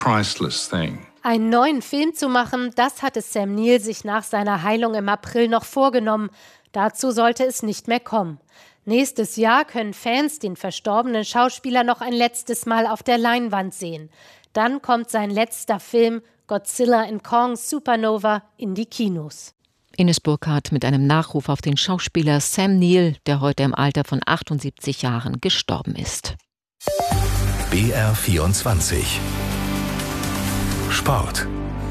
priceless thing. Einen neuen Film zu machen, das hatte Sam Neill sich nach seiner Heilung im April noch vorgenommen. Dazu sollte es nicht mehr kommen. Nächstes Jahr können Fans den verstorbenen Schauspieler noch ein letztes Mal auf der Leinwand sehen. Dann kommt sein letzter Film Godzilla & Kong Supernova in die Kinos. Ines Burkhardt mit einem Nachruf auf den Schauspieler Sam Neill, der heute im Alter von 78 Jahren gestorben ist. BR24 Sport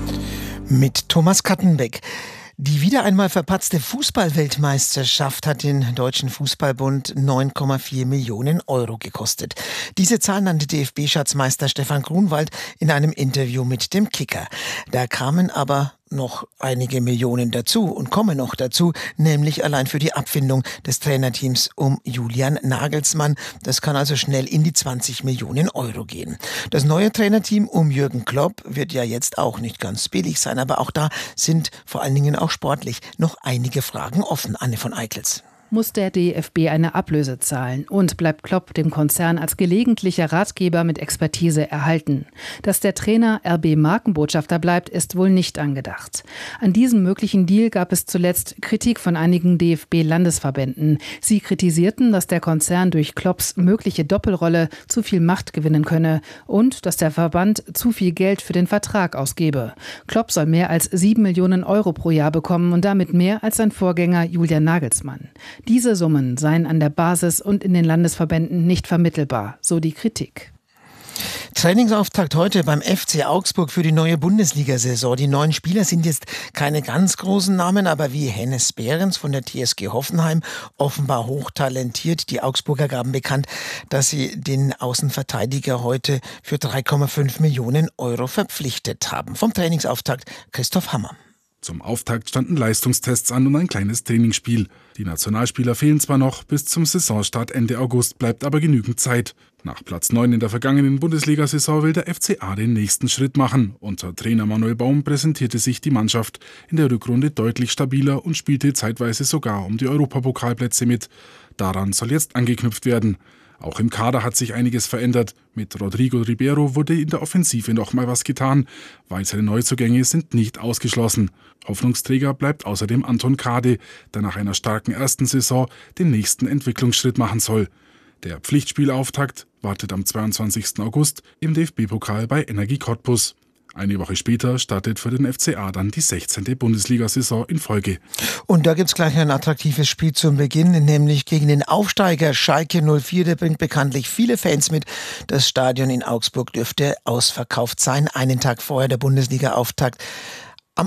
mit Thomas Kattenbeck. Die wieder einmal verpatzte Fußball-Weltmeisterschaft hat den Deutschen Fußballbund 9,4 Millionen Euro gekostet. Diese Zahl nannte DFB-Schatzmeister Stefan Grunwald in einem Interview mit dem Kicker. Da kamen aber noch einige Millionen dazu und kommen noch dazu, nämlich allein für die Abfindung des Trainerteams um Julian Nagelsmann. Das kann also schnell in die 20 Millionen Euro gehen. Das neue Trainerteam um Jürgen Klopp wird ja jetzt auch nicht ganz billig sein, aber auch da sind vor allen Dingen auch sportlich noch einige Fragen offen. Anne von Eickels. Muss der DFB eine Ablöse zahlen und bleibt Klopp dem Konzern als gelegentlicher Ratgeber mit Expertise erhalten? Dass der Trainer RB-Markenbotschafter bleibt, ist wohl nicht angedacht. An diesem möglichen Deal gab es zuletzt Kritik von einigen DFB-Landesverbänden. Sie kritisierten, dass der Konzern durch Klopps mögliche Doppelrolle zu viel Macht gewinnen könne und dass der Verband zu viel Geld für den Vertrag ausgebe. Klopp soll mehr als 7 Millionen Euro pro Jahr bekommen und damit mehr als sein Vorgänger Julian Nagelsmann. Diese Summen seien an der Basis und in den Landesverbänden nicht vermittelbar, so die Kritik. Trainingsauftakt heute beim FC Augsburg für die neue Bundesliga-Saison. Die neuen Spieler sind jetzt keine ganz großen Namen, aber wie Hennes Behrens von der TSG Hoffenheim, offenbar hochtalentiert. Die Augsburger gaben bekannt, dass sie den Außenverteidiger heute für 3,5 Millionen Euro verpflichtet haben. Vom Trainingsauftakt Christoph Hammer. Zum Auftakt standen Leistungstests an und ein kleines Trainingsspiel. Die Nationalspieler fehlen zwar noch, bis zum Saisonstart Ende August bleibt aber genügend Zeit. Nach Platz 9 in der vergangenen Bundesliga-Saison will der FCA den nächsten Schritt machen. Unter Trainer Manuel Baum präsentierte sich die Mannschaft in der Rückrunde deutlich stabiler und spielte zeitweise sogar um die Europapokalplätze mit. Daran soll jetzt angeknüpft werden. Auch im Kader hat sich einiges verändert. Mit Rodrigo Ribeiro wurde in der Offensive noch mal was getan. Weitere Neuzugänge sind nicht ausgeschlossen. Hoffnungsträger bleibt außerdem Anton Kade, der nach einer starken ersten Saison den nächsten Entwicklungsschritt machen soll. Der Pflichtspielauftakt wartet am 22. August im DFB-Pokal bei Energie Cottbus. Eine Woche später startet für den FCA dann die 16. Bundesliga-Saison in Folge. Und da gibt's gleich ein attraktives Spiel zum Beginn, nämlich gegen den Aufsteiger Schalke 04. Der bringt bekanntlich viele Fans mit. Das Stadion in Augsburg dürfte ausverkauft sein. Einen Tag vorher der Bundesliga-Auftakt. Am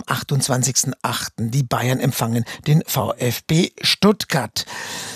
28.08. Die Bayern empfangen den VfB Stuttgart.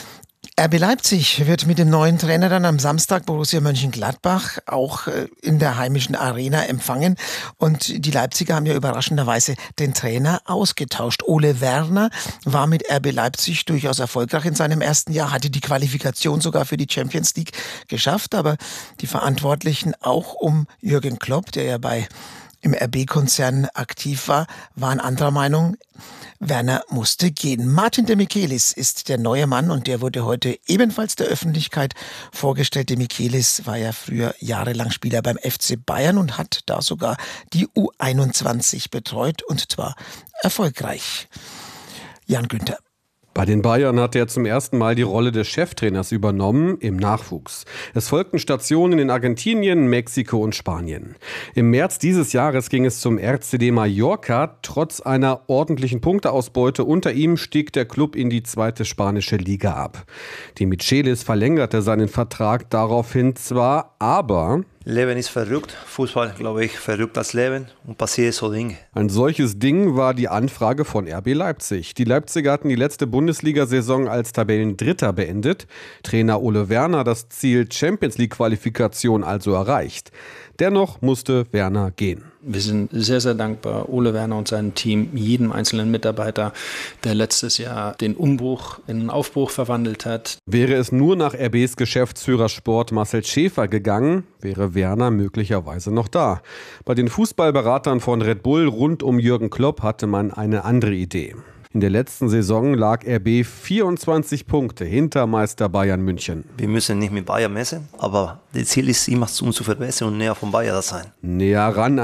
RB Leipzig wird mit dem neuen Trainer dann am Samstag Borussia Mönchengladbach auch in der heimischen Arena empfangen. Und die Leipziger haben ja überraschenderweise den Trainer ausgetauscht. Ole Werner war mit RB Leipzig durchaus erfolgreich in seinem ersten Jahr, hatte die Qualifikation sogar für die Champions League geschafft. Aber die Verantwortlichen auch um Jürgen Klopp, der ja im RB-Konzern aktiv war, waren anderer Meinung. Werner musste gehen. Martin de Michelis ist der neue Mann und der wurde heute ebenfalls der Öffentlichkeit vorgestellt. De Michelis war ja früher jahrelang Spieler beim FC Bayern und hat da sogar die U21 betreut und zwar erfolgreich. Jan Günther. Bei den Bayern hat er zum ersten Mal die Rolle des Cheftrainers übernommen im Nachwuchs. Es folgten Stationen in Argentinien, Mexiko und Spanien. Im März dieses Jahres ging es zum RCD Mallorca. Trotz einer ordentlichen Punkteausbeute unter ihm stieg der Club in die 2. spanische Liga ab. De Michelis verlängerte seinen Vertrag daraufhin zwar, aber Leben ist verrückt. Fußball, glaube ich, verrückt als Leben und passiert so Dinge. Ein solches Ding war die Anfrage von RB Leipzig. Die Leipziger hatten die letzte Bundesliga-Saison als Tabellendritter beendet. Trainer Ole Werner das Ziel Champions-League-Qualifikation also erreicht. Dennoch musste Werner gehen. Wir sind sehr, sehr dankbar, Ole Werner und seinem Team, jedem einzelnen Mitarbeiter, der letztes Jahr den Umbruch in einen Aufbruch verwandelt hat. Wäre es nur nach RBs Geschäftsführer Sport Marcel Schäfer gegangen, wäre Werner möglicherweise noch da. Bei den Fußballberatern von Red Bull rund um Jürgen Klopp hatte man eine andere Idee. In der letzten Saison lag RB 24 Punkte hinter Meister Bayern München. Wir müssen nicht mit Bayern messen, aber das Ziel ist immer, uns zu verbessern und näher von Bayern zu sein. Näher ran